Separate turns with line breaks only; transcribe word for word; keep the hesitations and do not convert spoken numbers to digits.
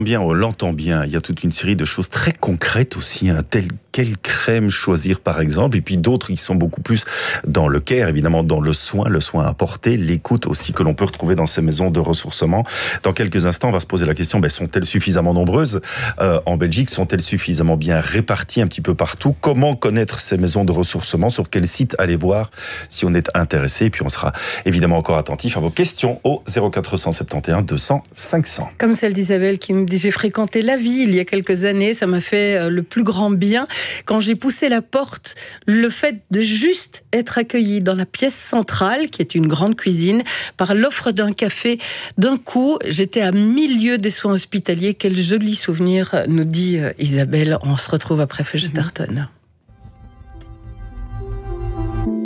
Bien, on l'entend bien. Il y a toute une série de choses très concrètes aussi, hein, telles quelle crème choisir par exemple, et puis d'autres qui sont beaucoup plus dans le care, évidemment dans le soin, le soin apporté, l'écoute aussi que l'on peut retrouver dans ces maisons de ressourcement. Dans quelques instants, on va se poser la question, ben, sont-elles suffisamment nombreuses euh, en Belgique? Sont-elles suffisamment bien réparties un petit peu partout? Comment connaître ces maisons de ressourcement? Sur quel site aller voir si on est intéressé? Et puis on sera évidemment encore attentif à vos questions au zéro quatre cent soixante et onze deux cents cinq cents.
Comme celle d'Isabelle qui nous dit: j'ai fréquenté la ville il y a quelques années, ça m'a fait le plus grand bien. Quand j'ai poussé la porte, le fait de juste être accueilli dans la pièce centrale, qui est une grande cuisine, par l'offre d'un café, d'un coup, j'étais à milieu des soins hospitaliers. Quel joli souvenir, nous dit Isabelle. On se retrouve après Feugetarton.